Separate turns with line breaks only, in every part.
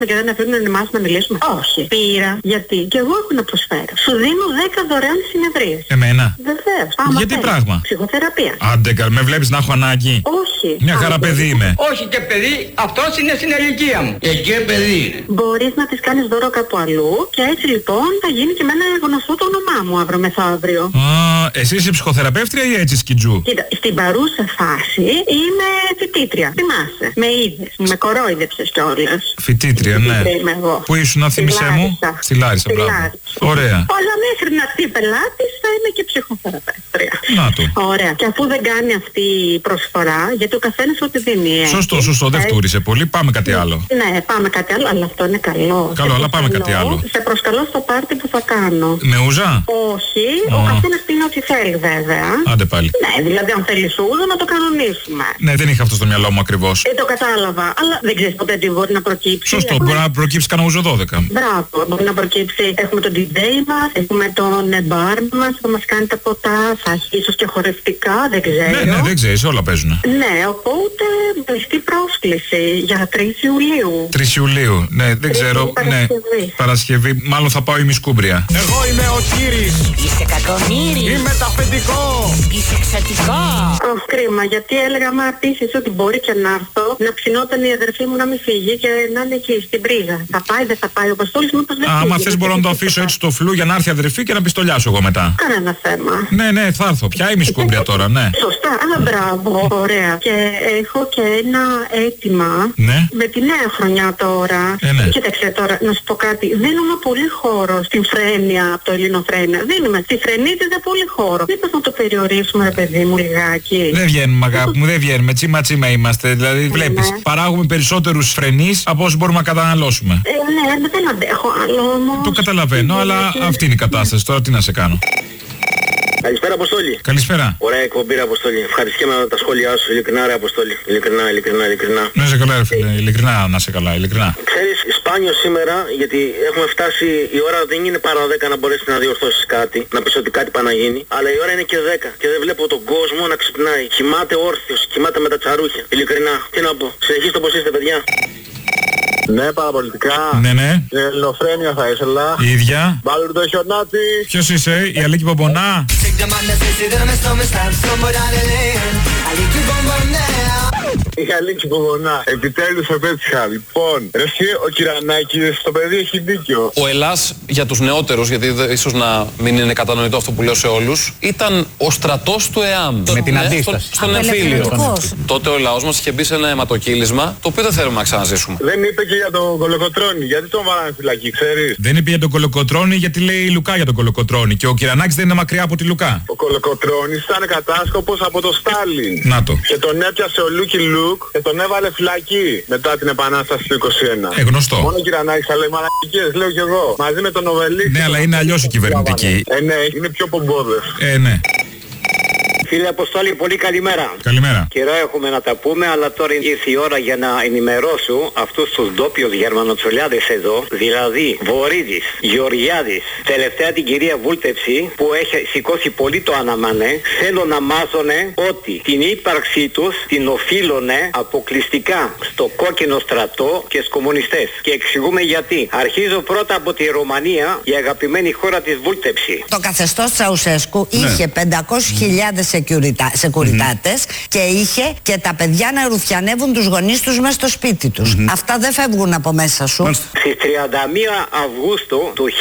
και δεν αφήνουν εμάς να μιλήσουμε. Όχι. Πήρα γιατί και εγώ έχω να προσφέρω. Σου δίνω 10 δωρεάν συνεδρίες.
Εμένα.
Βεβαίως.
Γιατί πράγμα?
Ψυχοθεραπεία.
Άντε, με βλέπεις να έχω ανάγκη?
Όχι.
Μια χαρά παιδί είμαι.
Όχι και παιδί, αυτός είναι στην ηλικία μου. Και παιδί είναι.
Μπορείς να της κάνεις δώρο κάπου αλλού και έτσι λοιπόν θα γίνει και με ένα γνωστό το όνομά μου αύριο μεθαύριο.
Α, εσύ είσαι ψυχοθεραπεύτρια ή έτσι σκιτζού?
Κοίτα, στην παρούσα φάση είμαι φοιτήτρια. Θυμάσαι. Με είδες. Με κορόιδεψες κιόλας.
Φοιτήτρια, ναι.
Είμαι εγώ.
Πού ήσουν, θύμισέ μου? Στη Λάρισα, μπράβο. Ωραία.
Αλλά μέχρι να έρθει πελάτης θα είμαι και ψυχοθεραπεύτρια.
Να το.
Ωραία. Και αφού δεν κάνει αυτή η προσφορά, γιατί ο καθένας ό,τι δίνει.
Σωστό, δεν φτούρισε πολύ. Πάμε κάτι άλλο.
Ναι, πάμε κάτι άλλο, αλλά αυτό είναι καλό.
Καλό, αλλά πάμε κάτι άλλο.
Σε προσκαλώ στο πάρτι που θα κάνω.
Με ούζα?
Όχι, ο καθένας πίνει ό,τι θέλει βέβαια.
Άντε πάλι.
Ναι, δηλαδή αν θέλει ούζα να το κανονίσουμε.
Ναι, δεν είχα αυτό στο μυαλό μου ακριβώς.
Το κατάλαβα, αλλά δεν ξέρεις ποτέ τι μπορεί να προκύψει.
Σωστό, μπορεί να προκύψει κανένα ούζο 12.
Μπράβο, μπορεί να προκύψει. Έχουμε τον DJ μας, έχουμε τον μπαρ μας, θα μας κάνει τα ποτά, θα έχει ίσως και χορευτικά, δεν ξέρω.
Ναι, δεν ξέρεις, όλα παίζουν.
Ναι, οπότε κλειστή πρόσκληση για 3 Ιουλίου.
3 Ιουλίου, ναι, δεν ξέρω. Ναι, Παρασκευή, μάλλον θα πάω η Μισκούμπρια.
Εγώ είμαι ο Κύρις.
Είσαι κακομοίρη.
Είμαι τα αφεντικό.
Είσαι εξωτικό.
Κρίμα, γιατί έλεγα μα πείσεις ότι μπορεί και να έρθω, να ψινόταν η αδερφή μου να μην φύγει και να είναι εκεί στην πρίζα. Θα πάει, δεν θα πάει ο Αποστόλης, μήπως δεν φύγει.
Άμα θες μπορώ να το αφήσω έτσι στο φλου για να έρθει η αδερφή και να πιστολιάσω εγώ μετά.
Κανένα θέμα.
Ναι, θα έρθω. Ποια η Μισκούμπρια τώρα, ναι.
Σωστά, αλλά μπράβο, ωραία. Και έχω και ένα αίτημα.
Ναι.
Με τη νέα χρονιά τώρα.
Ναι.
Κοίταξε τώρα, να σου πω κάτι. Δίνουμε πολύ χώρο στην Φρένεια από το Ελληνοφρένεια. Δίνουμε. Στη Φρενίτιδα πολύ χώρο. Μήπως να το περιορίσουμε, ρε παιδί μου, λιγάκι.
Δεν βγαίνουμε, αγάπη μου, δεν βγαίνουμε. Τσίμα είμαστε. Δηλαδή, βλέπεις, παράγουμε περισσότερους φρενείς από όσους μπορούμε να καταναλώσουμε.
Ναι, δεν αντέχω άλλο όμως.
Το καταλαβαίνω, αλλά αυτή είναι η κατάσταση. Τώρα τι να σε κάνω.
Καλησπέρα, Αποστόλη.
Καλησπέρα.
Ωραία εκπομπή, ρε Αποστόλη. Ευχαριστούμε με τα σχόλιά σου. Ειλικρινά, ρε Αποστόλη. Ειλικρινά.
Να σε καλά, ρε φίλε. Ειλικρινά, να σε καλά, ειλικρινά.
Ξέρεις, σπάνιο σήμερα, γιατί έχουμε φτάσει, η ώρα δεν είναι παρά 10 να μπορέσει να διορθώσεις κάτι, να πεις ότι κάτι πάει να γίνει, αλλά η ώρα είναι και 10 και δεν βλέπω τον κόσμο να ξυπνάει. Κοιμάται όρθιος, κοιμάται με τα τσαρούχια. Ειλικρινά, τι να πω. Συνεχίστε όπως είστε, παιδιά.
Ναι, παραπολιτικά.
Ναι.
Η Ελληνοφρένεια θα ήθελα.
Η ίδια.
Μπάλουρ το χιονάτι.
Ποιος είσαι, η Αλίκη Πομπονά?
Η Αλίκη Πομπονά. Επιτέλους επέτυχα. Λοιπόν, ρε εσύ, ο Κυρανάκης, το παιδί έχει δίκιο.
Ο Ελλάς για τους νεότερους, γιατί ίσως να μην είναι κατανοητό αυτό που λέω σε όλους, ήταν ο στρατός του ΕΑΜ.
Με την αντίσταση.
Στον εμφύλιο. Τότε ο λαός μας είχε μπει σε ένα αιματοκύλισμα, το οποίο δεν θέλουμε να ξαναζήσουμε.
Δεν είπε και για τον Κολοκοτρώνη. Γιατί τον βάλανε φυλακή, ξέρεις?
Δεν είπε για τον Κολοκοτρώνη γιατί λέει η Λουκά για τον Κολοκοτρώνη. Και ο Κυρανάκης δεν είναι μακριά από τη Λουκά.
Ο Κολοκοτρώνης ήταν κατάσκοπος από το Στάλιν.
Να το.
Και τον έπιασε ο Λούκι Λουκ και τον έβαλε φυλακή μετά την επανάσταση του 21.
Γνωστό.
Μόνο ο Κυρανάκης θα λέει μαλακίες, λέω κι εγώ. Μαζί με τον Νοβελίτη.
Ναι, αλλά είναι αλλιώς η κυβερνητική.
Ναι, είναι πιο πομπόδες.
Ναι.
Φίλε Αποστόλη, πολύ καλημέρα.
Καλημέρα.
Καιρό έχουμε να τα πούμε, αλλά τώρα ήρθε η ώρα για να ενημερώσω αυτούς τους ντόπιους γερμανοτσολιάδες εδώ, δηλαδή Βορύδης, Γεωργιάδης, τελευταία την κυρία Βούλτευση που έχει σηκώσει πολύ το αναμανέ, θέλω να μάθουνε ότι την ύπαρξή τους την οφείλουνε αποκλειστικά στο κόκκινο στρατό και στους κομμουνιστές. Και εξηγούμε γιατί. Αρχίζω πρώτα από τη Ρωμανία, η αγαπημένη χώρα της Βούλτευση.
Το καθεστώς Τσαουσέσκου είχε 500.000 σεκουριτάτες και είχε και τα παιδιά να ρουφιανεύουν τους γονείς τους μέσα στο σπίτι τους. Αυτά δεν φεύγουν από μέσα σου.
Στις 31 Αυγούστου του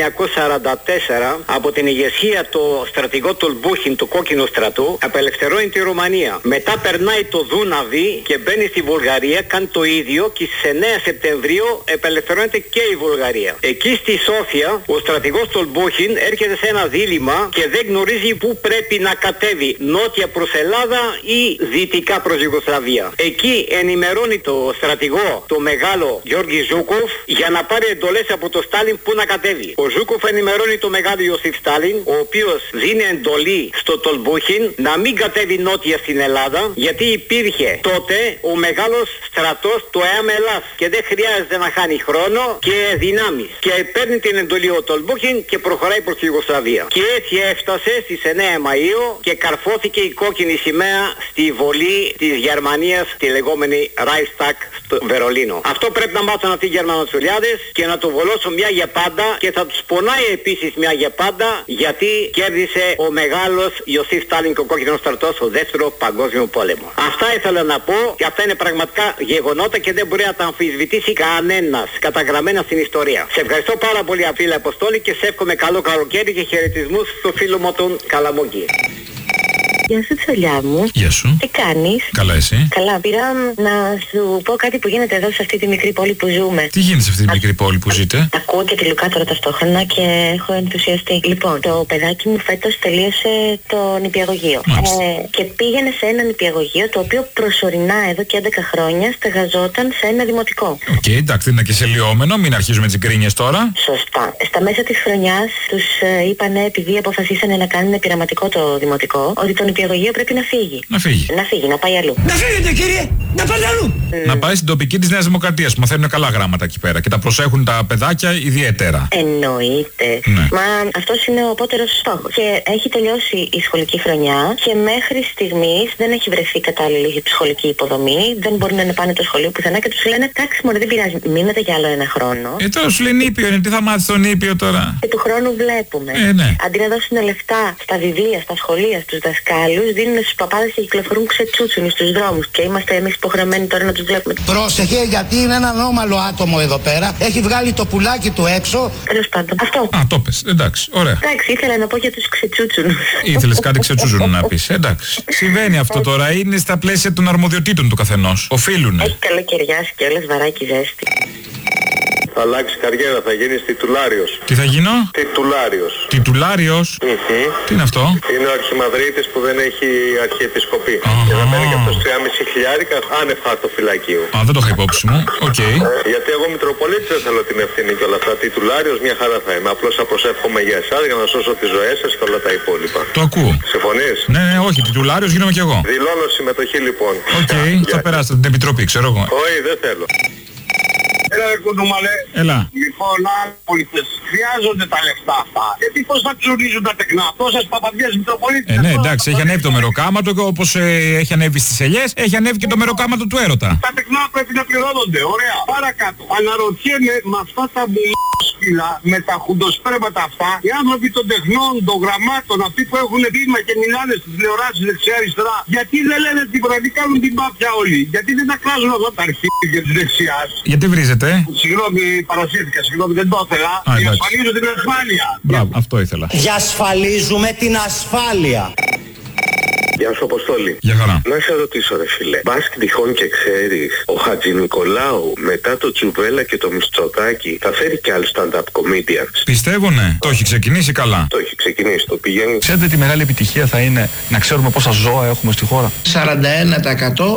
1944 από την ηγεσία του στρατηγό Τολμπούχιν του κόκκινου στρατού απελευθερώνει τη Ρουμανία. Μετά περνάει το Δούναβι και μπαίνει στη Βουλγαρία, κάνει το ίδιο και στις 9 Σεπτεμβρίου απελευθερώνεται και η Βουλγαρία. Εκεί στη Σόφια ο στρατηγός Τολμπούχιν έρχεται σε ένα δίλημμα και δεν γνωρίζει πού πρέπει να κατέβει, νότια προς Ελλάδα ή δυτικά προς Ιουγκοσλαβία. Εκεί ενημερώνει το στρατηγό, το μεγάλο Γιώργη Ζούκοφ, για να πάρει εντολές από το Στάλιν που να κατέβει. Ο Ζούκοφ ενημερώνει το μεγάλο Ιωσήφ Στάλιν, ο οποίος δίνει εντολή στο Τολμπούχιν να μην κατέβει νότια στην Ελλάδα, γιατί υπήρχε τότε ο μεγάλος στρατός του ΕΑΜ Ελλάς και δεν χρειάζεται να χάνει χρόνο και δυνάμεις. Και παίρνει την εντολή ο Τολμπούχιν και προχωράει προς τη Ιουγκοσλαβία. Και έτσι έφτασε στις 9 Μαΐου και καρφώνει καρφώθηκε η κόκκινη σημαία στη βολή της Γερμανίας, τη λεγόμενη Reichstag στο Βερολίνο. Αυτό πρέπει να μάθουν αυτοί οι Γερμανοτσουλιάδες και να το βολώσουν μια για πάντα, και θα τους πονάει επίσης μια για πάντα, γιατί κέρδισε ο μεγάλος Ιωσήφ Στάλιν και ο κόκκινος στρατός στο δεύτερο παγκόσμιο πόλεμο. Αυτά ήθελα να πω, και αυτά είναι πραγματικά γεγονότα και δεν μπορεί να τα αμφισβητήσει κανένας, καταγραμμένα στην ιστορία. Σε ευχαριστώ πάρα πολύ, φίλε Αποστόλη, και σε εύχομαι καλό καλοκαίρι και χαιρετισμούς στο φίλο μου τον Καλαμούκη.
Γεια σου, Τσολιά μου.
Γεια σου.
Τι κάνεις?
Καλά, εσύ?
Καλά, πήρα να σου πω κάτι που γίνεται εδώ σε αυτή τη μικρή πόλη που ζούμε.
Τι γίνεται σε αυτή τη μικρή πόλη που ζείτε?
Ακούω και τη Λουκά τώρα ταυτόχρονα και έχω ενθουσιαστεί. Λοιπόν, το παιδάκι μου φέτος τελείωσε το νηπιαγωγείο. Και πήγαινε σε ένα νηπιαγωγείο το οποίο προσωρινά εδώ και 11 χρόνια στεγαζόταν σε ένα δημοτικό.
Οκ, εντάξει, είναι και σε λιόμενο, μην αρχίζουμε τις γκρίνιες τώρα.
Σωστά. Στα μέσα της χρονιάς τους είπανε, επειδή αποφασίσανε να κάνουν πειραματικό το δημοτικό, ότι το νηπιαγωγείο πρέπει να φύγει. Να πάει αλλού.
Να φύγετε, κύριε! Να πάτε αλλού!
Να πάει στην τοπική της Νέας Δημοκρατίας που μαθαίνουν καλά γράμματα εκεί πέρα και τα προσέχουν τα παιδάκια ιδιαίτερα.
Εννοείται.
Ναι.
Μα αυτός είναι ο απότερος στόχος. Και έχει τελειώσει η σχολική χρονιά και μέχρι στιγμής δεν έχει βρεθεί κατάλληλη σχολική υποδομή. Δεν μπορούν να πάνε το σχολείο πουθενά και τους λένε, εντάξει, μωρέ, δεν πειράζει, μείνετε για άλλο ένα χρόνο.
Τώρα σου λένε νήπιο, τι θα μάθεις στον νήπιο τώρα?
Και του χρόνου βλέπουμε.
Ναι.
Αντί να δώσουν λεφτά στα βιβλία, στα σχολεία, στους δασκάλους, δίνουν στους παπάδες και κυκλοφορούν ξετσούτσουνοι στους δρόμους. Και είμαστε εμείς υποχρεωμένοι τώρα να τους βλέπουμε.
Πρόσεχε, γιατί είναι ένα ανώμαλο άτομο εδώ πέρα. Έχει βγάλει το πουλάκι του έξω.
Τέλος πάντων. Αυτό.
Α, το πες. Εντάξει, ωραία.
Εντάξει, ήθελα να πω για τους ξετσούτσουνους.
Ήθελες κάτι ξετσούτσουνο να πεις. Εντάξει. Συμβαίνει αυτό τώρα. Είναι στα πλαίσια των αρμοδιοτήτων του καθενός. Οφείλουνε.
Έχει καλοκαιριάσει και όλες βαράκι ζέστη.
Θα αλλάξει καριέρα, θα γίνεις τιτουλάριος.
Τι θα γίνω?
Τιτουλάριος.
Τιτουλάριος? Τι είναι αυτό?
Είναι ο αρχιμανδρίτης που δεν έχει αρχιεπισκοπή. Και θα παίρνει και αυτός 3,5 χιλιάρικα άνευ χαρτοφυλακίου.
Α, δεν το είχα υπόψη μου. Οκ.
Γιατί εγώ Μητροπολίτης δεν θέλω την ευθύνη και όλα αυτά. Τιτουλάριος μια χαρά θα είμαι. Απλώς θα προσεύχομαι για εσάς για να σώσω τις ζωές σας και όλα τα υπόλοιπα.
Το ακούω.
Συμφωνείς?
Ναι, όχι, τιτουλάριος γίνομαι κι εγώ.
Δηλώνω συμμετοχή λοιπόν.
Οκ, θα περάσετε την επιτροπή, ξέρω εγώ.
Όχι, δεν θέλω.
Έλα ρε κουντούμαλε.
Έλα.
Λοιπόν, πολίτες, χρειάζονται τα λεφτά αυτά. Γιατί πώς θα ξουρίζουν τα τεκνά, τόσες παπαδιές Μητροπολίτες.
Ναι, εντάξει, έχει ανέβει το μεροκάματο και όπως έχει ανέβει στις ελιές, έχει ανέβει και το μεροκάματο του έρωτα.
Τα τεκνά πρέπει να πληρώνονται, ωραία. Παρακάτω. Αναρωτιέμαι με αυτά τα μπουλόσκυλα, με τα χουντοσπρέματα αυτά, οι άνθρωποι των τεχνών, των γραμμάτων, αυτοί που έχουν βήμα και μιλάνε στις τηλεοράσεις δεξιά-αριστερά, γιατί δεν λένε την πρέπει κάνουν την πάπια όλοι. Γιατί δεν τα κράζουν αυτά τα αρχίδια της δεξιάς.
Γιατί βρίζετε?
Συγγνώμη, παρασύρθηκα, συγγνώμη, δεν το ήθελα. Διασφαλίζω την ασφάλεια.
Μπράβο, αυτό ήθελα.
Διασφαλίζουμε την ασφάλεια.
Γεια σου Αποστόλη.
Γεια χαρά.
Να σε ρωτήσω ρε φίλε, μπας τυχόν και ξέρεις, ο Χατζηνικολάου μετά το Τζουβέλα και το Μητσοτάκη θα φέρει και άλλους stand-up comedians?
Πιστεύω ναι. Το έχει ξεκινήσει καλά.
Το έχει ξεκινήσει, το πηγαίνει.
Ξέρετε τι μεγάλη επιτυχία θα είναι να ξέρουμε πόσα ζώα έχουμε στη χώρα?
41%.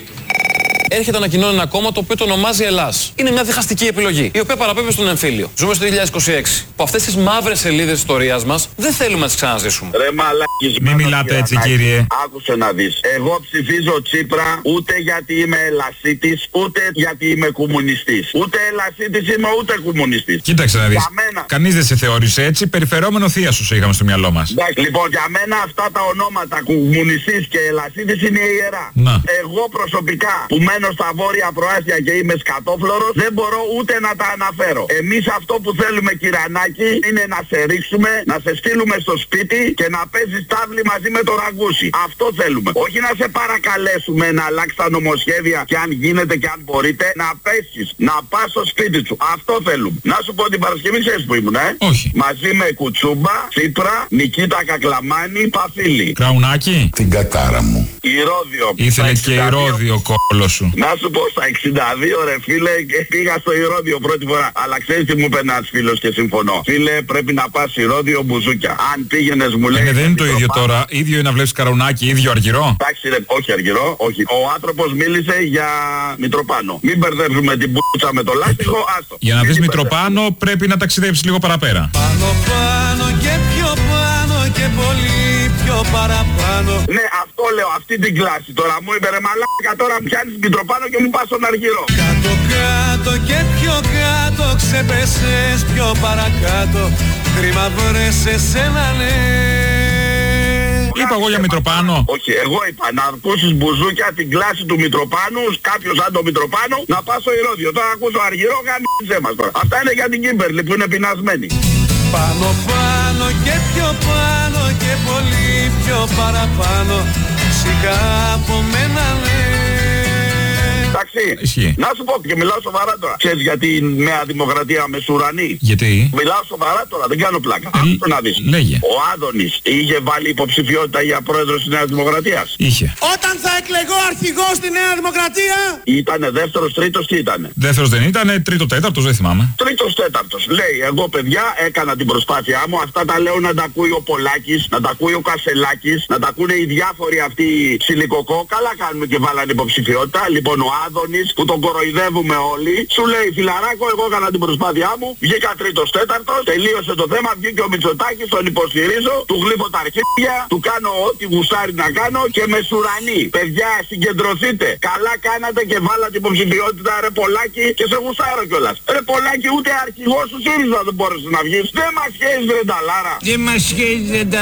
Έρχεται ανακοινώνει ένα κόμμα το οποίο το ονομάζει Ελλάς. Είναι μια διχαστική επιλογή, η οποία παραπέμπει στον εμφύλιο. Ζούμε στο 2026. Που αυτές τις μαύρες σελίδες της ιστορίας μας δεν θέλουμε να τις ξαναζήσουμε.
Ρε μαλάκης,
μην μιλάτε έτσι κύριε.
Άκουσε να δεις. Εγώ ψηφίζω Τσίπρα ούτε γιατί είμαι Ελλασίτης, ούτε γιατί είμαι κομμουνιστής. Ούτε Ελλασίτης είμαι, ούτε κομμουνιστής.
Κοίταξε να δεις.
Μένα...
Κανείς δεν σε θεώρησε έτσι. Περιφερόμενο θεία σου είχαμε στο μυαλό μας.
Εντάξει, λοιπόν, για μένα αυτά τα ονόματα κομμουνιστής και Ελλασίτης είναι ιερά.
Να.
Εγώ προσωπικά που μένω στα Βόρεια Προάστια και είμαι σκατόφλωρος, δεν μπορώ ούτε να τα αναφέρω. Εμείς αυτό που θέλουμε, κυρανάκι, είναι να σε ρίξουμε, να σε στείλουμε στο σπίτι και να παίζεις τάβλη μαζί με το ραγκούσι. Αυτό θέλουμε. Όχι να σε παρακαλέσουμε να αλλάξει τα νομοσχέδια και αν γίνεται και αν μπορείτε να πέσεις, να πας στο σπίτι σου. Αυτό θέλουμε. Να σου πω την Παρασκευή ξέρεις που ήμουν,
Όχι.
Μαζί με Κουτσούμπα, Τσίπρα, Νικήτα Κακλαμάνη, Παφίλη.
Κραουνάκι.
Την κατάρα μου.
Ηρώδιο.
Ήθελε και ηρώδιο κόλλο σου.
Να σου πω στα 62 ρε φίλε και πήγα στο Ηρώδιο πρώτη φορά. Αλλά ξέρεις τι μου είπε ένας φίλος και συμφωνώ. Φίλε πρέπει να πας Ηρώδιο μπουζούκια. Αν πήγαινες μου λέει...
δεν είναι το ίδιο τώρα. Ίδιο είναι να βλέπεις Καρουνάκι, ίδιο Αργυρό.
Εντάξει ρε, όχι Αργυρό, όχι. Ο άνθρωπος μίλησε για Μητροπάνο. Μην μπερδεύουμε την μπούτσα με το λάστιχο, άστο.
Για να δεις Μητροπάνο πρέπει να ταξιδέψεις λίγο παραπέρα.
Πάνω πάνω και πιο πάνω και πολύ πιο παραπάνω.
Ναι, αυτό λέω, αυτή την κλάση τώρα. Μου είπε ρε μαλάκα, τώρα πιάνεις Μητροπάνο και μου πας στον Αργυρό.
Κάτω κάτω και πιο κάτω ξεπέσες πιο παρακάτω. Κρίμα βρες εσένα ναι.
είπα εγώ για Μητροπάνο.
Όχι, εγώ είπα να ακούσεις μπουζούκια την κλάση του Μητροπάνου, κάποιος σαν τον Μητροπάνο, να πας στο Ηρώδειο. Τώρα ακούσω Αργυρό, γάμισε μας τώρα. Αυτά είναι για την Κίμπερλη που είναι πεινασμένη.
Πάνω πάνω και πιο πάνω και πολύ πιο παραπάνω, σιγά από μένα λέει.
Εντάξει, να σου πω και μιλάω σοβαρά τώρα. Ξέρεις γιατί η Νέα Δημοκρατία μεσουρανή?
Γιατί?
Μιλάω σοβαρά τώρα, δεν κάνω πλάκα. Άκου να δεις.
Λέγε.
Ο Άδωνης είχε βάλει υποψηφιότητα για πρόεδρος της Νέας Δημοκρατίας?
Είχε.
Όταν θα εκλεγώ αρχηγός στη Νέα Δημοκρατία?
Ήτανε δεύτερος, τρίτος, τι ήτανε?
Δεύτερος δεν ήτανε, τρίτο, τέταρτος, δεν θυμάμαι.
Τρίτος, τέταρτος. Λέει, εγώ παιδιά έκανα την προσπάθειά μου. Αυτά τα λέω να τα ακούει ο Πολάκης, να τα ακούει ο Κασελάκης, να τα ακούνε οι διάφοροι αυτοί σιλικοκό. Καλά κάνουμε και βάλανε υποψηφιότητα. Λοιπόν, ο Άδωνης που τον κοροϊδεύουμε όλοι, σου λέει φιλαράκο, εγώ έκανα την προσπάθειά μου. Βγήκα τρίτος, τέταρτος, τελείωσε το θέμα. Βγήκε ο Μητσοτάκης, τον υποστηρίζω, του γλύφω τα αρχίδια, του κάνω ό,τι γουσάρει να κάνω και μεσουρανή. Παιδιά, συγκεντρωθείτε. Καλά κάνατε και βάλατε υποψηφιότητα, ρε Πολάκη, και σε γουσάρω κιόλας. Ρε Πολάκη, ούτε αρχηγός του ΣΥΡΙΖΑ δεν μπόρεσε να βγεις. Δεν μας χέζεις ρε Νταλάρα.
Δεν μας χέζεις ρε Νταλάρα.